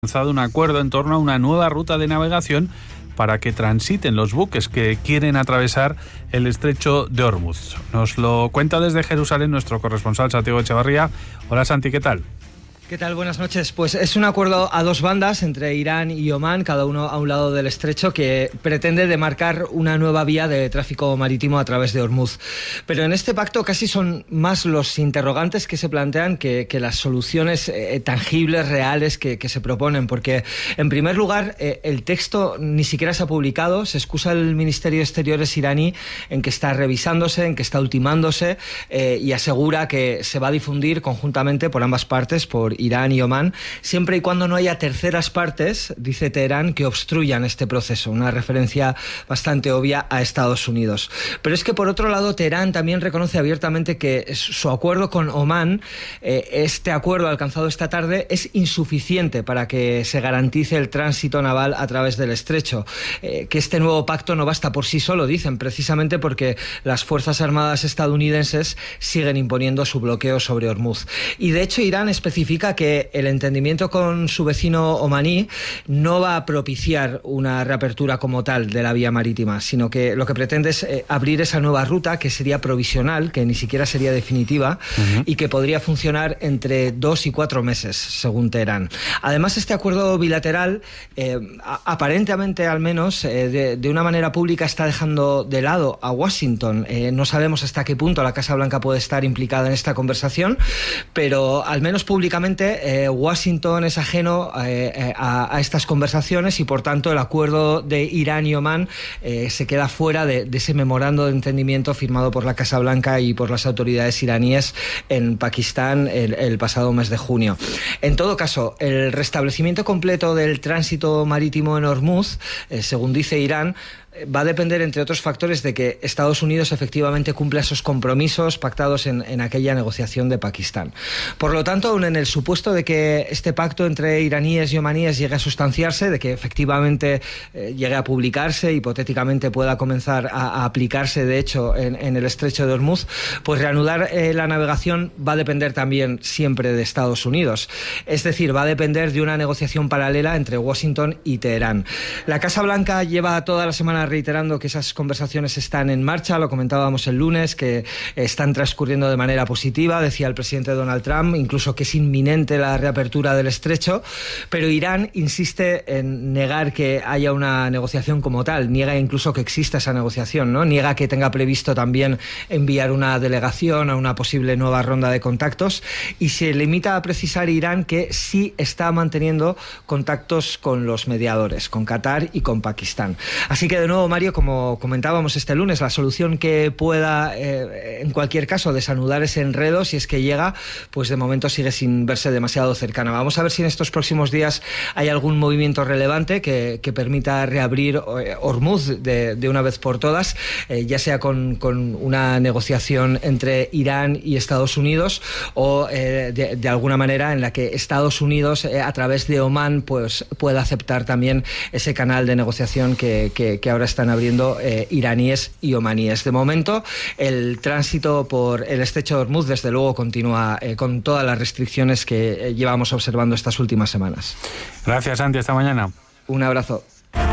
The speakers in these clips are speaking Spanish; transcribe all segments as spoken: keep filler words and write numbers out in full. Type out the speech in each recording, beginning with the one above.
alcanzado un acuerdo en torno a una nueva ruta de navegación para que transiten los buques que quieren atravesar el estrecho de Hormuz. Nos lo cuenta desde Jerusalén nuestro corresponsal Santiago Echevarría. Hola Santi, ¿qué tal? ¿Qué tal? Buenas noches. Pues es un acuerdo a dos bandas entre Irán y Omán, cada uno a un lado del estrecho, que pretende demarcar una nueva vía de tráfico marítimo a través de Hormuz. Pero en este pacto casi son más los interrogantes que se plantean que, que las soluciones eh, tangibles, reales que, que se proponen, porque en primer lugar eh, el texto ni siquiera se ha publicado. Se excusa el Ministerio de Exteriores iraní en que está revisándose, en que está ultimándose eh, y asegura que se va a difundir conjuntamente por ambas partes, por Irán y Omán, siempre y cuando no haya terceras partes, dice Teherán, que obstruyan este proceso. Una referencia bastante obvia a Estados Unidos. Pero es que, por otro lado, Teherán también reconoce abiertamente que su acuerdo con Omán, eh, este acuerdo alcanzado esta tarde, es insuficiente para que se garantice el tránsito naval a través del estrecho. Eh, que este nuevo pacto no basta por sí solo, dicen, precisamente porque las Fuerzas Armadas estadounidenses siguen imponiendo su bloqueo sobre Hormuz. Y, de hecho, Irán especifica que el entendimiento con su vecino omaní no va a propiciar una reapertura como tal de la vía marítima, sino que lo que pretende es eh, abrir esa nueva ruta, que sería provisional, que ni siquiera sería definitiva, uh-huh. y que podría funcionar entre dos y cuatro meses, según Teherán. Además, este acuerdo bilateral, eh, a- aparentemente al menos, eh, de, de una manera pública, está dejando de lado a Washington. Eh, no sabemos hasta qué punto la Casa Blanca puede estar implicada en esta conversación, pero al menos públicamente Eh, Washington es ajeno eh, a, a estas conversaciones y, por tanto, el acuerdo de Irán y Omán eh, se queda fuera de, de ese memorando de entendimiento firmado por la Casa Blanca y por las autoridades iraníes en Pakistán el, el pasado mes de junio. En todo caso, el restablecimiento completo del tránsito marítimo en Hormuz, eh, según dice Irán, va a depender, entre otros factores, de que Estados Unidos efectivamente cumpla esos compromisos pactados en, en aquella negociación de Pakistán. Por lo tanto, aun en el supuesto de que este pacto entre iraníes y omaníes llegue a sustanciarse, de que efectivamente eh, llegue a publicarse, hipotéticamente pueda comenzar a, a aplicarse, de hecho, en, en el estrecho de Hormuz, pues reanudar eh, la navegación va a depender también siempre de Estados Unidos. Es decir, va a depender de una negociación paralela entre Washington y Teherán. La Casa Blanca lleva toda la semana reiterando que esas conversaciones están en marcha. Lo comentábamos el lunes, que están transcurriendo de manera positiva. Decía el presidente Donald Trump incluso que es inminente la reapertura del estrecho, pero Irán insiste en negar que haya una negociación como tal. Niega incluso que exista esa negociación, ¿no? Niega que tenga previsto también enviar una delegación a una posible nueva ronda de contactos, y se limita a precisar Irán que sí está manteniendo contactos con los mediadores, con Qatar y con Pakistán. Así que, de nuevo, Mario, como comentábamos este lunes, la solución que pueda, eh, en cualquier caso, desanudar ese enredo, si es que llega, pues de momento sigue sin verse demasiado cercana. Vamos a ver si en estos próximos días hay algún movimiento relevante que, que permita reabrir eh, Hormuz de, de una vez por todas, eh, ya sea con, con una negociación entre Irán y Estados Unidos, o eh, de, de alguna manera en la que Estados Unidos, eh, a través de Omán, pues pueda aceptar también ese canal de negociación que, que, que ahora están abriendo eh, iraníes y omaníes. De momento, el tránsito por el estrecho de Hormuz, desde luego, continúa eh, con todas las restricciones que eh, llevamos observando estas últimas semanas. Gracias, Santi. Hasta mañana. Un abrazo.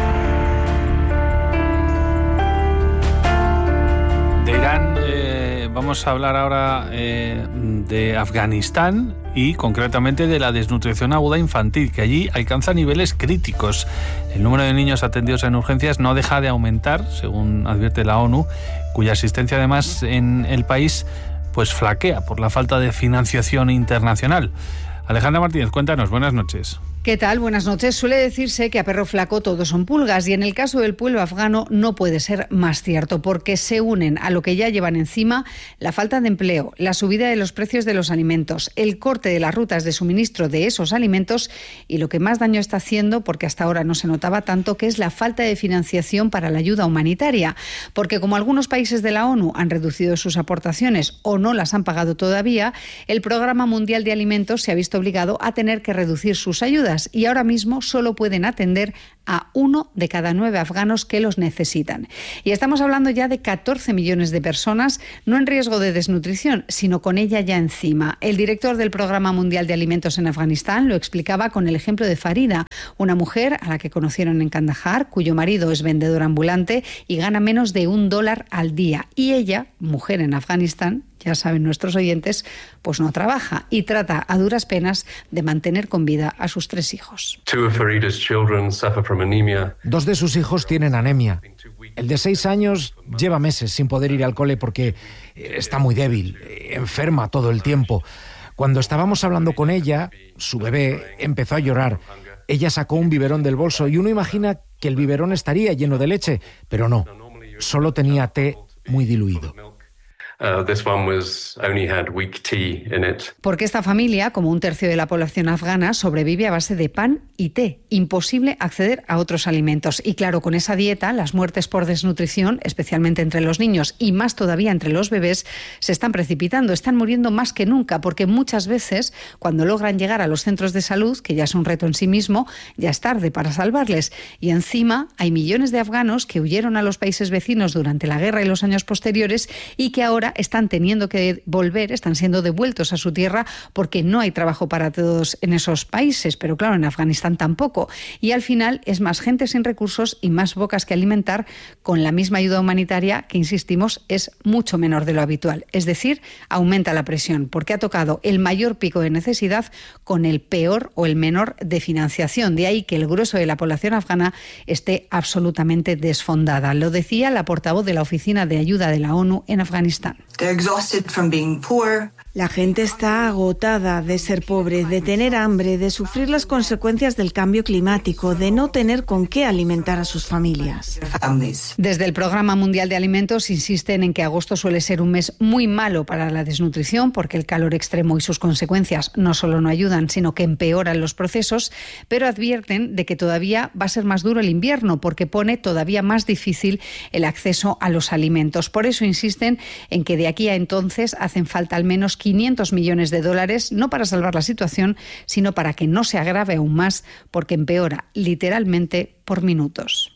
De Irán eh, vamos a hablar ahora eh, de Afganistán y concretamente de la desnutrición aguda infantil, que allí alcanza niveles críticos. El número de niños atendidos en urgencias no deja de aumentar, según advierte la ONU, cuya asistencia además en el país pues flaquea por la falta de financiación internacional. Alejandra Martínez, cuéntanos, buenas noches. ¿Qué tal? Buenas noches. Suele decirse que a perro flaco todos son pulgas, y en el caso del pueblo afgano no puede ser más cierto, porque se unen a lo que ya llevan encima la falta de empleo, la subida de los precios de los alimentos, el corte de las rutas de suministro de esos alimentos y lo que más daño está haciendo, porque hasta ahora no se notaba tanto, que es la falta de financiación para la ayuda humanitaria. Porque como algunos países de la ONU han reducido sus aportaciones o no las han pagado todavía, el Programa Mundial de Alimentos se ha visto obligado a tener que reducir sus ayudas. vidas y ahora mismo solo pueden atender a uno de cada nueve afganos que los necesitan. Y estamos hablando ya de catorce millones de personas, no en riesgo de desnutrición, sino con ella ya encima. El director del Programa Mundial de Alimentos en Afganistán lo explicaba con el ejemplo de Farida, una mujer a la que conocieron en Kandahar, cuyo marido es vendedor ambulante y gana menos de un dólar al día. Y ella, mujer en Afganistán, ya saben nuestros oyentes, pues no trabaja y trata a duras penas de mantener con vida a sus tres hijos. Dos de sus hijos tienen anemia. El de seis años lleva meses sin poder ir al cole porque está muy débil, enferma todo el tiempo. Cuando estábamos hablando con ella, su bebé empezó a llorar. Ella sacó un biberón del bolso y uno imagina que el biberón estaría lleno de leche, pero no, solo tenía té muy diluido. Uh, this one was only had weak tea in it. Porque esta familia, como un tercio de la población afgana, sobrevive a base de pan y té. Imposible acceder a otros alimentos. Y claro, con esa dieta, las muertes por desnutrición, especialmente entre los niños y más todavía entre los bebés, se están precipitando. Están muriendo más que nunca, porque muchas veces, cuando logran llegar a los centros de salud, que ya es un reto en sí mismo, ya es tarde para salvarles. Y encima, hay millones de afganos que huyeron a los países vecinos durante la guerra y los años posteriores y que ahora están teniendo que volver, están siendo devueltos a su tierra porque no hay trabajo para todos en esos países, pero claro, en Afganistán tampoco. Y al final es más gente sin recursos y más bocas que alimentar con la misma ayuda humanitaria que, insistimos, es mucho menor de lo habitual. Es decir, aumenta la presión porque ha tocado el mayor pico de necesidad con el peor o el menor de financiación. De ahí que el grueso de la población afgana esté absolutamente desfondada. Lo decía la portavoz de la Oficina de Ayuda de la ONU en Afganistán. La gente está agotada de ser pobre, de tener hambre, de sufrir las consecuencias del cambio climático, de no tener con qué alimentar a sus familias. Desde el Programa Mundial de Alimentos insisten en que agosto suele ser un mes muy malo para la desnutrición porque el calor extremo y sus consecuencias no solo no ayudan, sino que empeoran los procesos, pero advierten de que todavía va a ser más duro el invierno porque pone todavía más difícil el acceso a los alimentos. Por eso insisten en que de aquí a entonces hacen falta al menos quinientos millones de dólares, no para salvar la situación, sino para que no se agrave aún más, porque empeora literalmente por minutos.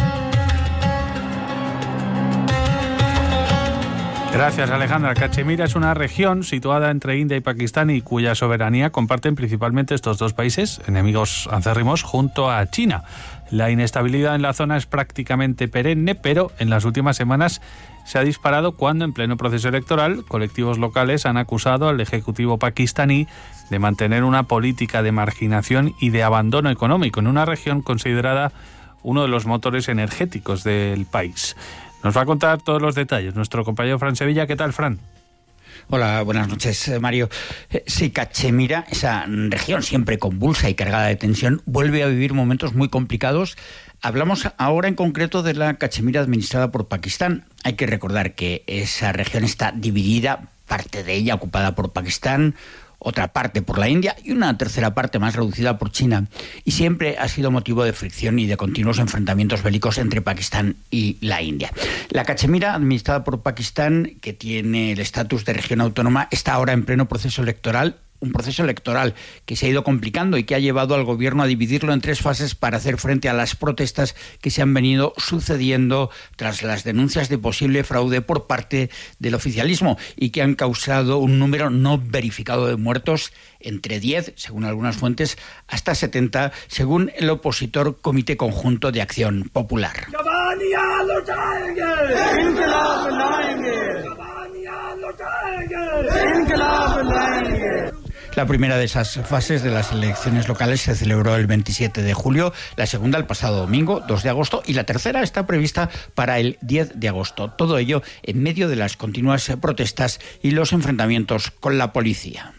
Gracias, Alejandra. Cachemira es una región situada entre India y Pakistán y cuya soberanía comparten principalmente estos dos países, enemigos acérrimos, junto a China. La inestabilidad en la zona es prácticamente perenne, pero en las últimas semanas se ha disparado cuando, en pleno proceso electoral, colectivos locales han acusado al Ejecutivo pakistaní de mantener una política de marginación y de abandono económico en una región considerada uno de los motores energéticos del país. Nos va a contar todos los detalles nuestro compañero Fran Sevilla. ¿Qué tal, Fran? Hola, buenas noches, Mario. Sí, Cachemira, esa región siempre convulsa y cargada de tensión, vuelve a vivir momentos muy complicados. Hablamos ahora en concreto de la Cachemira administrada por Pakistán. Hay que recordar que esa región está dividida, parte de ella ocupada por Pakistán, otra parte por la India y una tercera parte más reducida por China. Y siempre ha sido motivo de fricción y de continuos enfrentamientos bélicos entre Pakistán y la India. La Cachemira, administrada por Pakistán, que tiene el estatus de región autónoma, está ahora en pleno proceso electoral. Un proceso electoral que se ha ido complicando y que ha llevado al gobierno a dividirlo en tres fases para hacer frente a las protestas que se han venido sucediendo tras las denuncias de posible fraude por parte del oficialismo y que han causado un número no verificado de muertos, entre diez, según algunas fuentes, hasta setenta, según el opositor Comité Conjunto de Acción Popular. La primera de esas fases de las elecciones locales se celebró el veintisiete de julio, la segunda el pasado domingo, dos de agosto, y la tercera está prevista para el diez de agosto. Todo ello en medio de las continuas protestas y los enfrentamientos con la policía.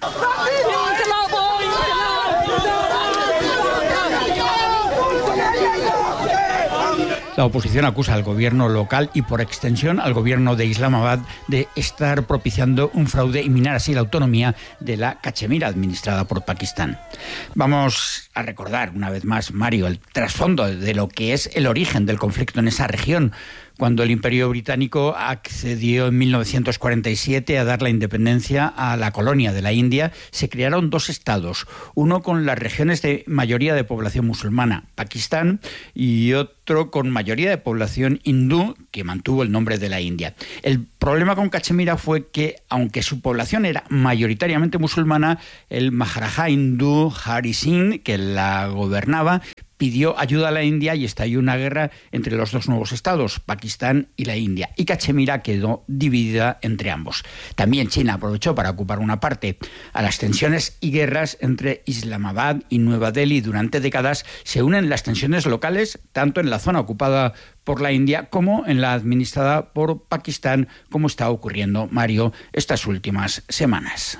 La oposición acusa al gobierno local y, por extensión, al gobierno de Islamabad de estar propiciando un fraude y minar así la autonomía de la Cachemira administrada por Pakistán. Vamos a recordar una vez más, Mario, el trasfondo de lo que es el origen del conflicto en esa región. Cuando el Imperio Británico accedió en mil novecientos cuarenta y siete a dar la independencia a la colonia de la India, se crearon dos estados, uno con las regiones de mayoría de población musulmana, Pakistán, y otro con mayoría de población hindú, que mantuvo el nombre de la India. El problema con Cachemira fue que, aunque su población era mayoritariamente musulmana, el Maharaja hindú Hari Singh, que la gobernaba, pidió ayuda a la India y estalló una guerra entre los dos nuevos estados, Pakistán y la India, y Cachemira quedó dividida entre ambos. También China aprovechó para ocupar una parte. A las tensiones y guerras entre Islamabad y Nueva Delhi durante décadas se unen las tensiones locales, tanto en la zona ocupada por la India como en la administrada por Pakistán, como está ocurriendo, Mario, estas últimas semanas.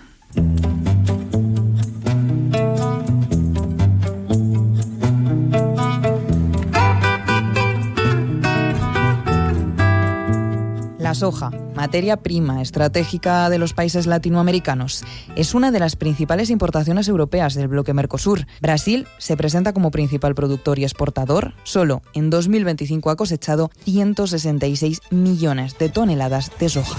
La soja, materia prima estratégica de los países latinoamericanos, es una de las principales importaciones europeas del bloque Mercosur. Brasil se presenta como principal productor y exportador. Solo en dos mil veinticinco ha cosechado ciento sesenta y seis millones de toneladas de soja.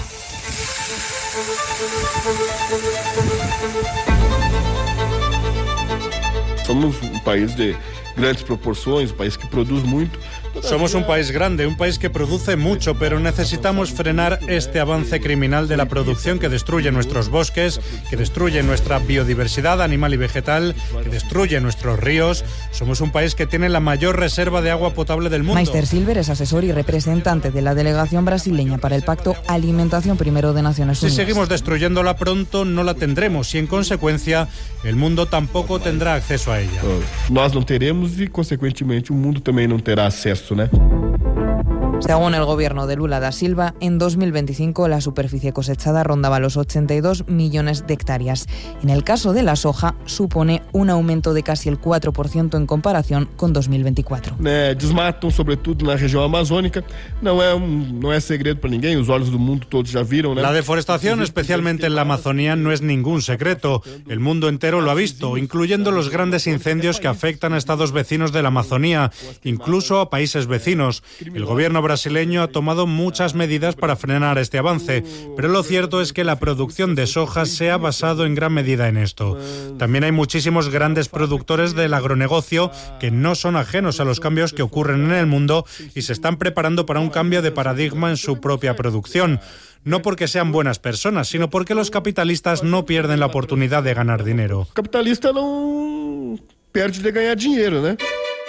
Somos un país de grandes proporciones, un país que produce mucho. Somos un país grande, un país que produce mucho, pero necesitamos frenar este avance criminal de la producción que destruye nuestros bosques, que destruye nuestra biodiversidad animal y vegetal, que destruye nuestros ríos. Somos un país que tiene la mayor reserva de agua potable del mundo. Meister Silver es asesor y representante de la delegación brasileña para el Pacto Alimentación Primero de Naciones Unidas. Si seguimos destruyéndola pronto, no la tendremos y, en consecuencia, el mundo tampoco tendrá acceso a ella. Nós não teremos y, consecuentemente, el mundo también no tendrá acceso. Según el gobierno de Lula da Silva, en dos mil veinticinco la superficie cosechada rondaba los ochenta y dos millones de hectáreas. En el caso de la soja, supone un aumento de casi el cuatro por ciento en comparación con dos mil veinticuatro. Eh, desmatam, sobretudo na região amazônica. Não é um, não é segredo para ninguém, os olhos do mundo todos já viram, né? La deforestación, especialmente en la Amazonía, no es ningún secreto. El mundo entero lo ha visto, incluyendo los grandes incendios que afectan a estados vecinos de la Amazonía, incluso a países vecinos. El gobierno brasileño ha tomado muchas medidas para frenar este avance, pero lo cierto es que la producción de soja se ha basado en gran medida en esto. También hay muchísimos grandes productores del agronegocio que no son ajenos a los cambios que ocurren en el mundo y se están preparando para un cambio de paradigma en su propia producción. No porque sean buenas personas, sino porque los capitalistas no pierden la oportunidad de ganar dinero. El capitalista no pierde de ganar dinero, ¿no?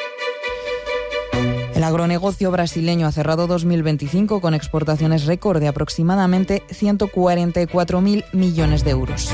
El agronegocio brasileño ha cerrado dos mil veinticinco con exportaciones récord de aproximadamente ciento cuarenta y cuatro mil millones de euros.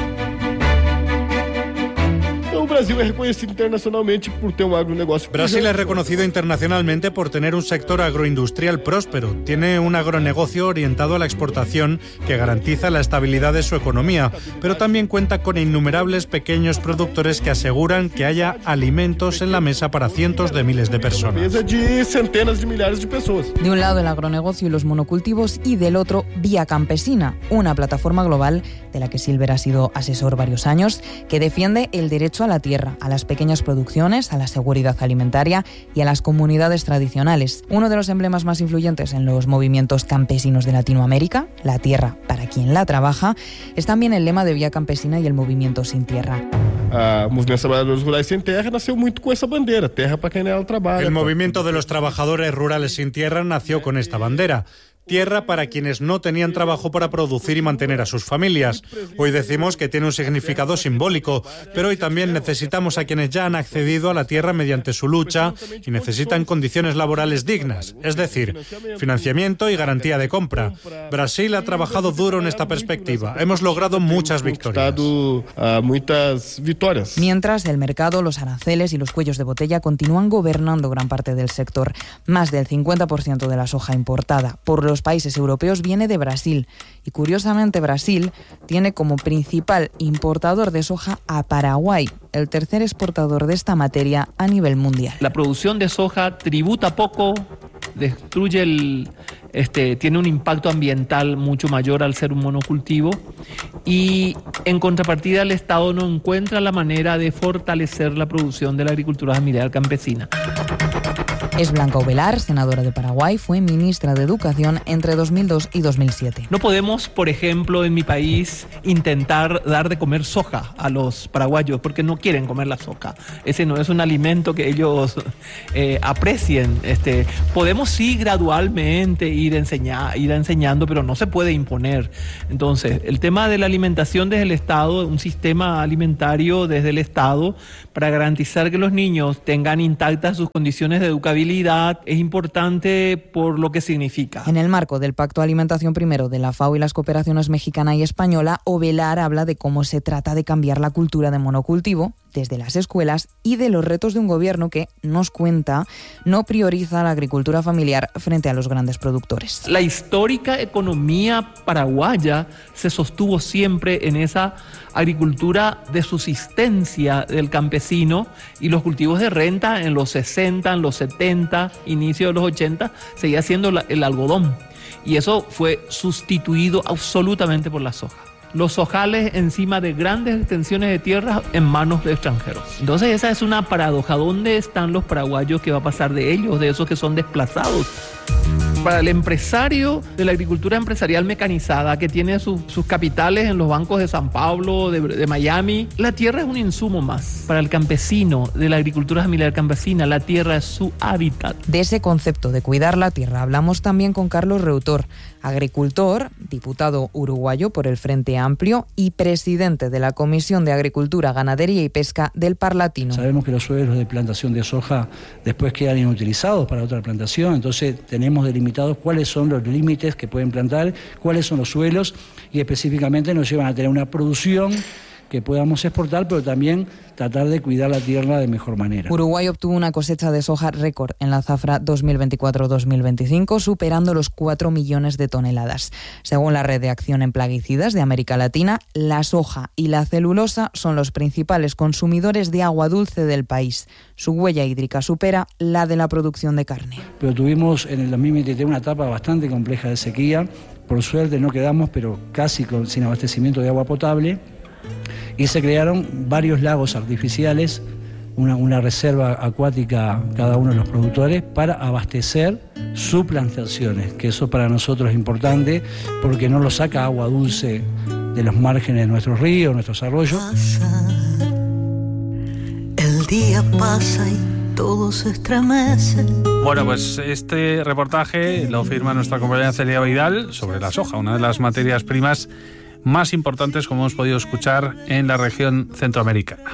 Brasil es reconocido internacionalmente por tener un agronegocio. Brasil es reconocido internacionalmente por tener un sector agroindustrial próspero. Tiene un agronegocio orientado a la exportación que garantiza la estabilidad de su economía, pero también cuenta con innumerables pequeños productores que aseguran que haya alimentos en la mesa para cientos de miles de personas. De centenas de millares de personas. De un lado el agronegocio y los monocultivos y del otro Vía Campesina, una plataforma global de la que Silver ha sido asesor varios años, que defiende el derecho a la tierra, a las pequeñas producciones, a la seguridad alimentaria y a las comunidades tradicionales. Uno de los emblemas más influyentes en los movimientos campesinos de Latinoamérica, la tierra para quien la trabaja, es también el lema de Vía Campesina y el movimiento Sin Tierra. El movimiento de Trabajadores Rurales Sin Tierra nació mucho con esa bandera, tierra para quien ela trabaja. El movimiento de los Trabajadores Rurales Sin Tierra nació con esta bandera. Tierra para quienes no tenían trabajo para producir y mantener a sus familias. Hoy decimos que tiene un significado simbólico, pero hoy también necesitamos a quienes ya han accedido a la tierra mediante su lucha y necesitan condiciones laborales dignas, es decir, financiamiento y garantía de compra. Brasil ha trabajado duro en esta perspectiva. Hemos logrado muchas victorias. Mientras, el mercado, los aranceles y los cuellos de botella continúan gobernando gran parte del sector. Más del cincuenta por ciento de la soja importada por los los países europeos viene de Brasil. Y curiosamente Brasil tiene como principal importador de soja a Paraguay, el tercer exportador de esta materia a nivel mundial. La producción de soja tributa poco destruye el, este, tiene un impacto ambiental mucho mayor al ser un monocultivo, y en contrapartida el Estado no encuentra la manera de fortalecer la producción de la agricultura familiar campesina. Es Blanca Ovelar, senadora de Paraguay, fue ministra de Educación entre dos mil dos y dos mil siete. No podemos, por ejemplo, en mi país intentar dar de comer soja a los paraguayos porque no quieren comer la soja. Ese no es un alimento que ellos eh, aprecien. Este, podemos sí gradualmente ir, enseñar, ir enseñando, pero no se puede imponer. Entonces, el tema de la alimentación desde el Estado, un sistema alimentario desde el Estado para garantizar que los niños tengan intactas sus condiciones de educabilidad, es importante por lo que significa. En el marco del Pacto Alimentación Primero de la FAO y las cooperaciones mexicana y española, Ovelar habla de cómo se trata de cambiar la cultura de monocultivo desde las escuelas y de los retos de un gobierno que, nos cuenta, no prioriza la agricultura familiar frente a los grandes productores. La histórica economía paraguaya se sostuvo siempre en esa agricultura de subsistencia del campesino, y los cultivos de renta en los sesenta, en los setenta, inicio de los ochenta, seguía siendo la, el algodón, y eso fue sustituido absolutamente por la soja. Los sojales encima de grandes extensiones de tierra en manos de extranjeros. Entonces esa es una paradoja. ¿Dónde están los paraguayos? ¿Qué va a pasar de ellos, de esos que son desplazados? Para el empresario de la agricultura empresarial mecanizada, que tiene su, sus capitales en los bancos de San Pablo, de, de Miami, la tierra es un insumo más. Para el campesino de la agricultura familiar campesina, la tierra es su hábitat. De ese concepto de cuidar la tierra hablamos también con Carlos Reutor, agricultor, diputado uruguayo por el Frente Amplio y presidente de la Comisión de Agricultura, Ganadería y Pesca del Parlatino. Sabemos que los suelos de plantación de soja después quedan inutilizados para otra plantación, entonces tenemos delimitados cuáles son los límites que pueden plantar, cuáles son los suelos, y específicamente nos llevan a tener una producción que podamos exportar, pero también tratar de cuidar la tierra de mejor manera. Uruguay obtuvo una cosecha de soja récord en la zafra dos mil veinticuatro dos mil veinticinco, superando los cuatro millones de toneladas. Según la Red de Acción en Plaguicidas de América Latina, la soja y la celulosa son los principales consumidores de agua dulce del país. Su huella hídrica supera la de la producción de carne. Pero tuvimos en el dos mil veintitrés una etapa bastante compleja de sequía. Por suerte no quedamos, pero casi con, sin abastecimiento de agua potable. Y se crearon varios lagos artificiales, una, una reserva acuática cada uno de los productores para abastecer sus plantaciones, que eso para nosotros es importante porque no lo saca agua dulce de los márgenes de nuestros ríos, nuestros arroyos. El día pasa y todo se estremece. Bueno, pues este reportaje lo firma nuestra compañera Celia Vidal sobre la soja, una de las materias primas más importantes, como hemos podido escuchar, en la región centroamericana.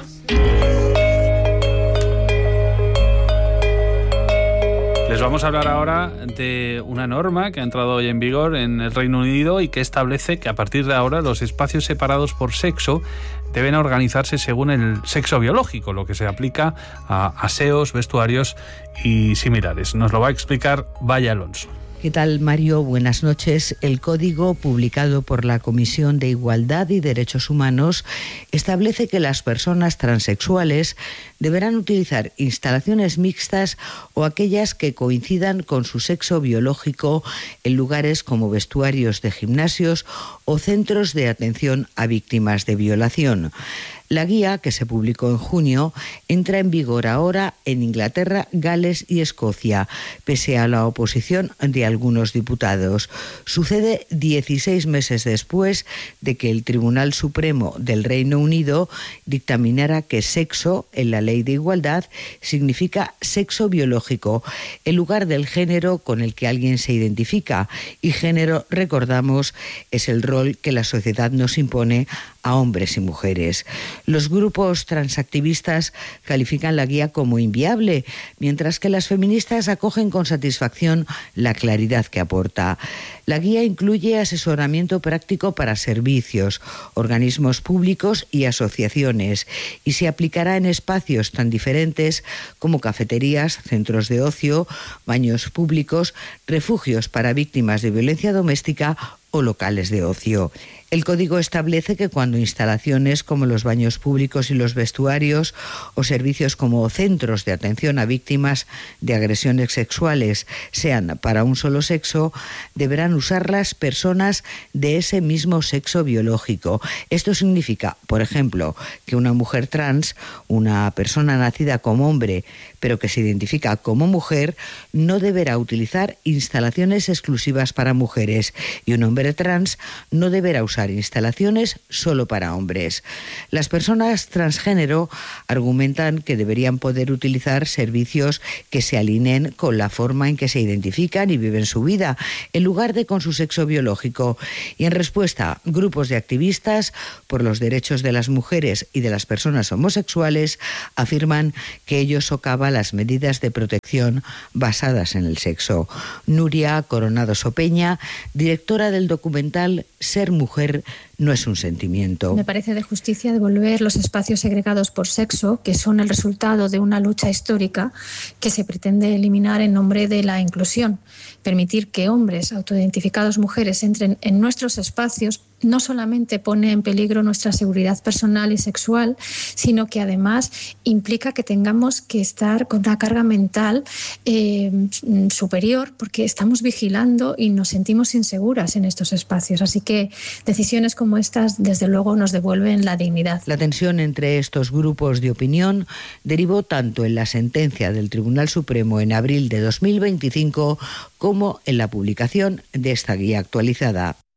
Les vamos a hablar ahora de una norma que ha entrado hoy en vigor en el Reino Unido y que establece que a partir de ahora los espacios separados por sexo deben organizarse según el sexo biológico, lo que se aplica a aseos, vestuarios y similares. Nos lo va a explicar Vaya Alonso. ¿Qué tal, Mario? Buenas noches. El código publicado por la Comisión de Igualdad y Derechos Humanos establece que las personas transexuales deberán utilizar instalaciones mixtas o aquellas que coincidan con su sexo biológico en lugares como vestuarios de gimnasios o centros de atención a víctimas de violación. La guía, que se publicó en junio, entra en vigor ahora en Inglaterra, Gales y Escocia, pese a la oposición de algunos diputados. Sucede dieciséis meses después de que el Tribunal Supremo del Reino Unido dictaminara que sexo, en la Ley de Igualdad, significa sexo biológico, el lugar del género con el que alguien se identifica, y género, recordamos, es el rol que la sociedad nos impone a hombres y mujeres. Los grupos transactivistas califican la guía como inviable, mientras que las feministas acogen con satisfacción la claridad que aporta. La guía incluye asesoramiento práctico para servicios, organismos públicos y asociaciones, y se aplicará en espacios tan diferentes como cafeterías, centros de ocio, baños públicos, refugios para víctimas de violencia doméstica o locales de ocio. El código establece que cuando instalaciones como los baños públicos y los vestuarios o servicios como centros de atención a víctimas de agresiones sexuales sean para un solo sexo, deberán usarlas personas de ese mismo sexo biológico. Esto significa, por ejemplo, que una mujer trans, una persona nacida como hombre, pero que se identifica como mujer, no deberá utilizar instalaciones exclusivas para mujeres, y un hombre trans no deberá usar instalaciones solo para hombres. Las personas transgénero argumentan que deberían poder utilizar servicios que se alineen con la forma en que se identifican y viven su vida, en lugar de con su sexo biológico. Y en respuesta, grupos de activistas por los derechos de las mujeres y de las personas homosexuales afirman que ello socava las medidas de protección basadas en el sexo. Nuria Coronado Sopeña, directora del documental Ser mujer no es un sentimiento. Me parece de justicia devolver los espacios segregados por sexo, que son el resultado de una lucha histórica que se pretende eliminar en nombre de la inclusión. Permitir que hombres autoidentificados mujeres entren en nuestros espacios no solamente pone en peligro nuestra seguridad personal y sexual, sino que además implica que tengamos que estar con una carga mental eh, superior, porque estamos vigilando y nos sentimos inseguras en estos espacios. Así que decisiones como estas, desde luego, nos devuelven la dignidad. La tensión entre estos grupos de opinión derivó tanto en la sentencia del Tribunal Supremo en abril de dos mil veinticinco como en la publicación de esta guía actualizada.